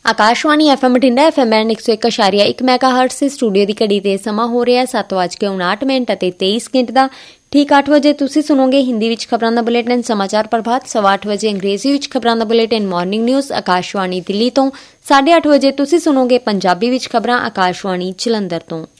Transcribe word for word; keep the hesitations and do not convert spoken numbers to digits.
Akashvani F M Bathinda F M band एक सौ एक अशारिया एक मैगा हर्ट से स्टूडियो की घड़ी ते समा हो रहा है सत्त वज के उनाहठ मिनट ਅਤੇ तेई ਸਕਿੰਟ ਦਾ। ठीक आठ ਵਜੇ ਤੁਸੀਂ ਸੁਣੋਗੇ ਹਿੰਦੀ ਵਿੱਚ ਖਬਰਾਂ ਦਾ ਬੁਲੇਟਿਨ ਸਮਾਚਾਰ ਪ੍ਰਭਾਤ। ਸਵਾ ਅੱਠ ਵਜੇ ਅੰਗਰੇਜ਼ੀ ਵਿੱਚ ਖਬਰਾਂ ਦਾ bulletin morning news Akashvani Delhi ਤੋਂ। ਸਾਢੇ ਅੱਠ ਵਜੇ ਤੁਸੀਂ ਸੁਣੋਗੇ ਪੰਜਾਬੀ ਵਿੱਚ ਖਬਰਾਂ ਆਕਾਸ਼ਵਾਣੀ ਜਲੰਧਰ ਤੋਂ।